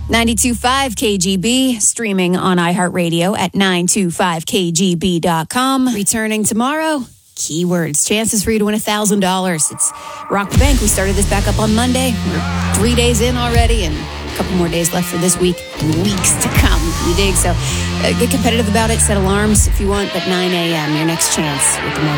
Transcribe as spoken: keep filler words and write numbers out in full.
ninety-two point five K G B, streaming on iHeartRadio at nine two five K G B dot com. Returning tomorrow, keywords, chances for you to win one thousand dollars. It's Rock the Bank. We started this back up on Monday. We're three days in already, and a couple more days left for this week and weeks to come. You dig? So uh, get competitive about it. Set alarms if you want, but nine a.m., your next chance with the morning.